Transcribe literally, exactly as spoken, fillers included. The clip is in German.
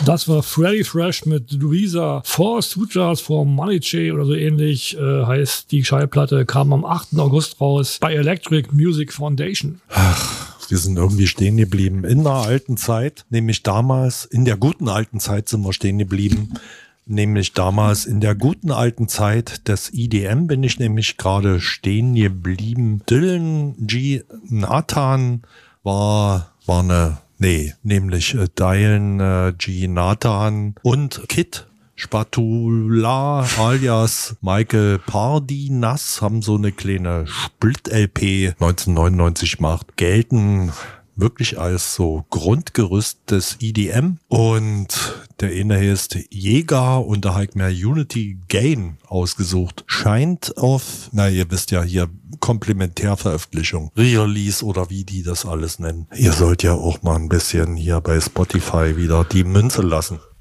Das war Freddy Fresh mit Louisa. Four Sujas for Maniche oder so ähnlich äh, heißt die Schallplatte, kam am achten August raus bei Electric Music Foundation. Ach, wir sind irgendwie stehen geblieben in der alten Zeit, nämlich damals, in der guten alten Zeit sind wir stehen geblieben. Nämlich damals in der guten alten Zeit des E D M bin ich nämlich gerade stehen geblieben. Dylan G. Nathan war, war eine, nee, nämlich äh, Dylan äh, G. Nathan und Kid Spatula alias Michael Pardinas haben so eine kleine Split-L P neunzehnhundertneunundneunzig gemacht. Gelten wirklich als so Grundgerüst des E D M. Und der eine heißt Jäger und da habe ich mir Unity Gain ausgesucht. Scheint auf, na ihr wisst ja hier, Komplementärveröffentlichung, Re-Release oder wie die das alles nennen. Ihr sollt ja auch mal ein bisschen hier bei Spotify wieder die Münze lassen.